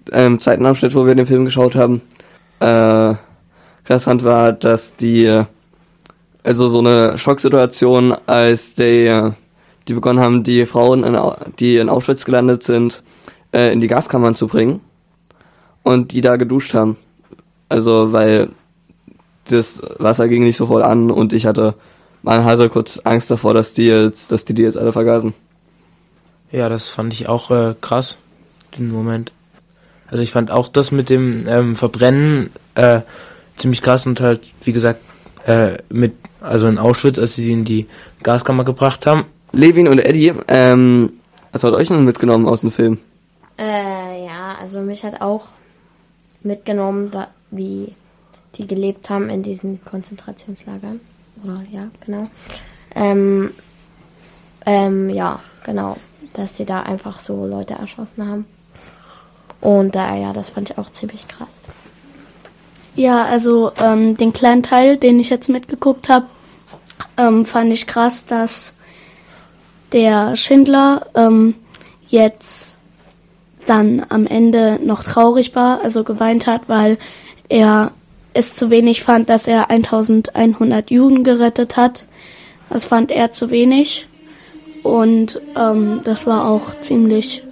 zweiten Abschnitt, wo wir den Film geschaut haben, krass fand, war, dass also so eine Schocksituation, als die begonnen haben, die Frauen, die in Auschwitz gelandet sind, in die Gaskammern zu bringen und die da geduscht haben. Also, weil das Wasser ging nicht so voll an und man hatte kurz Angst davor, dass die jetzt alle vergasen. Ja, das fand ich auch krass, den Moment. Also ich fand auch das mit dem Verbrennen ziemlich krass und halt, wie gesagt, in Auschwitz, als sie in die Gaskammer gebracht haben. Levin und Eddie, was hat euch denn mitgenommen aus dem Film? Ja, also mich hat auch mitgenommen, wie die gelebt haben in diesen Konzentrationslagern. Oder ja, genau. Ja, genau. Dass sie da einfach so Leute erschossen haben. Und das fand ich auch ziemlich krass. Ja, also den kleinen Teil, den ich jetzt mitgeguckt habe, fand ich krass, dass der Schindler jetzt dann am Ende noch traurig war, also geweint hat, weil er es zu wenig fand, dass er 1100 Juden gerettet hat. Das fand er zu wenig und das war auch ziemlich